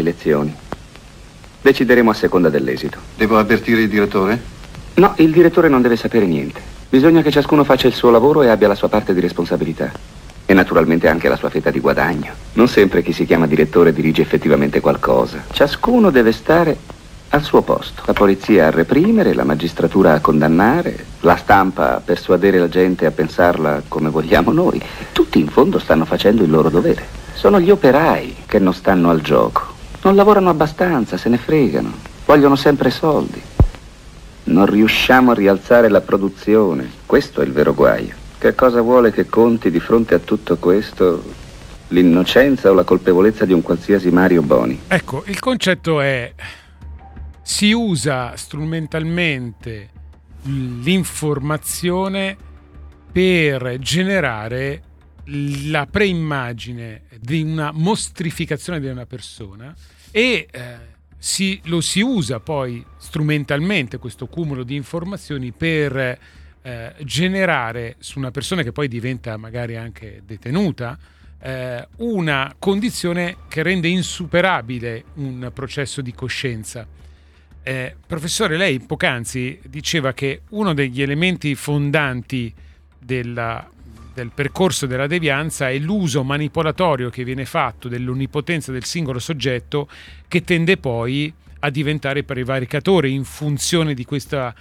lezioni. Decideremo a seconda dell'esito. Devo avvertire il direttore? No, il direttore non deve sapere niente. Bisogna che ciascuno faccia il suo lavoro e abbia la sua parte di responsabilità. E naturalmente anche la sua fetta di guadagno. Non sempre chi si chiama direttore dirige effettivamente qualcosa. Ciascuno deve stare al suo posto. La polizia a reprimere, la magistratura a condannare, la stampa a persuadere la gente a pensarla come vogliamo noi. Tutti in fondo stanno facendo il loro dovere. Sono gli operai che non stanno al gioco. Non lavorano abbastanza, se ne fregano. Vogliono sempre soldi. Non riusciamo a rialzare la produzione. Questo è il vero guaio. Che cosa vuole che conti di fronte a tutto questo? L'innocenza o la colpevolezza di un qualsiasi Mario Boni? Ecco, il concetto è: si usa strumentalmente l'informazione per generare la preimmagine di una mostrificazione di una persona e lo si usa poi strumentalmente, questo cumulo di informazioni, per generare su una persona che poi diventa magari anche detenuta una condizione che rende insuperabile un processo di coscienza. Professore, lei poc'anzi diceva che uno degli elementi fondanti del percorso della devianza è l'uso manipolatorio che viene fatto dell'onnipotenza del singolo soggetto, che tende poi a diventare prevaricatore in funzione di questa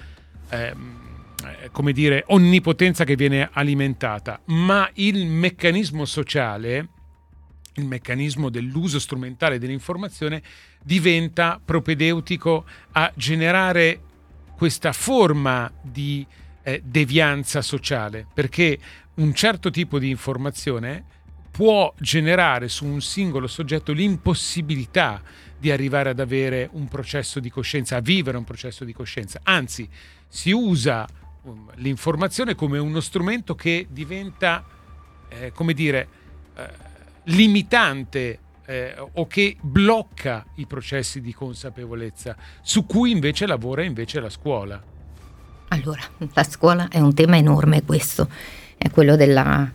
onnipotenza che viene alimentata. Ma il meccanismo sociale, il meccanismo dell'uso strumentale dell'informazione, diventa propedeutico a generare questa forma di devianza sociale, perché un certo tipo di informazione può generare su un singolo soggetto l'impossibilità di arrivare ad avere un processo di coscienza, a vivere un processo di coscienza. Anzi, si usa l'informazione come uno strumento che diventa, limitante o che blocca i processi di consapevolezza, su cui invece lavora la scuola. Allora, la scuola è un tema enorme, questo è quello del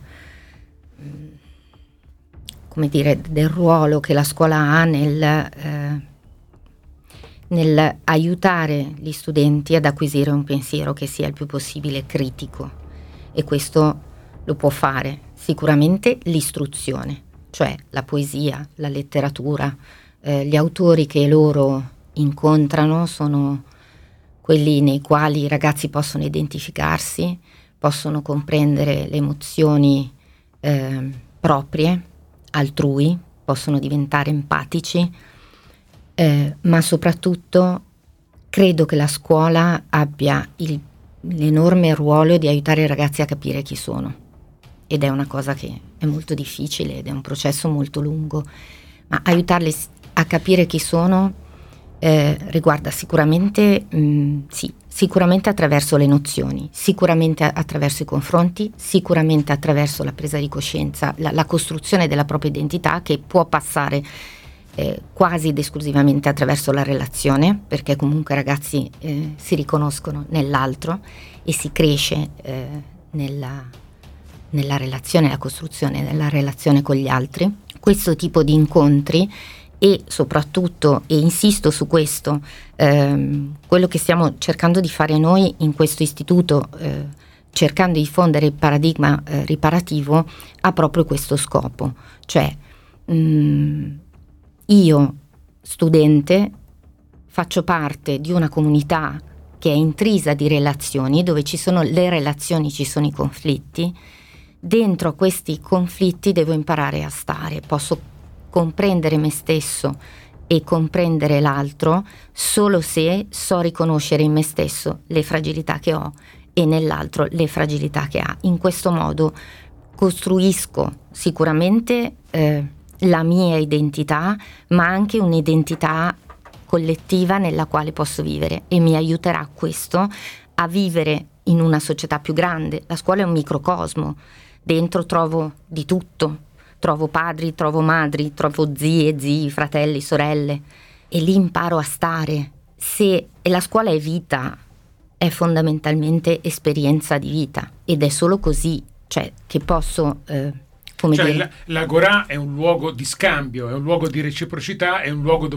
ruolo che la scuola ha nel aiutare gli studenti ad acquisire un pensiero che sia il più possibile critico, e questo lo può fare sicuramente l'istruzione, cioè la poesia, la letteratura. Gli autori che loro incontrano sono quelli nei quali i ragazzi possono identificarsi, possono comprendere le emozioni proprie, altrui, possono diventare empatici, ma soprattutto credo che la scuola abbia l'enorme ruolo di aiutare i ragazzi a capire chi sono, ed è una cosa che è molto difficile ed è un processo molto lungo, ma aiutarli a capire chi sono riguarda sicuramente sicuramente attraverso le nozioni, sicuramente attraverso i confronti, sicuramente attraverso la presa di coscienza, la costruzione della propria identità, che può passare quasi ed esclusivamente attraverso la relazione, perché comunque i ragazzi si riconoscono nell'altro e si cresce nella relazione, la costruzione della relazione con gli altri. Questo tipo di incontri, e soprattutto, e insisto su questo, quello che stiamo cercando di fare noi in questo istituto, cercando di diffondere il paradigma riparativo, ha proprio questo scopo, cioè io, studente, faccio parte di una comunità che è intrisa di relazioni, dove ci sono le relazioni, ci sono i conflitti. Dentro questi conflitti devo imparare a stare, posso comprendere me stesso e comprendere l'altro solo se so riconoscere in me stesso le fragilità che ho e nell'altro le fragilità che ha. In questo modo costruisco sicuramente la mia identità, ma anche un'identità collettiva nella quale posso vivere, e mi aiuterà questo a vivere in una società più grande. La scuola è un microcosmo, dentro trovo di tutto. Trovo padri, trovo madri, trovo zie, zii, fratelli, sorelle, e lì imparo a stare. E la scuola è vita, è fondamentalmente esperienza di vita, ed è solo così, cioè, che posso l'agorà è un luogo di scambio, è un luogo di reciprocità, è un luogo dove